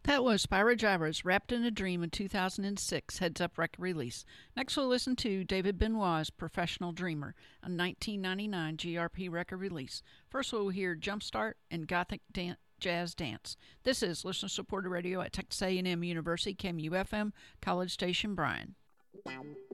That was Spyro Gyra's Wrapped in a Dream in 2006 heads up record release. Next, we'll listen to David Benoit's Professional Dreamer, a 1999 GRP record release. First, we'll hear Jumpstart and Gothic Jazz Dance. This is listener supported radio at Texas A&M University, KMUFM, College Station, Bryan.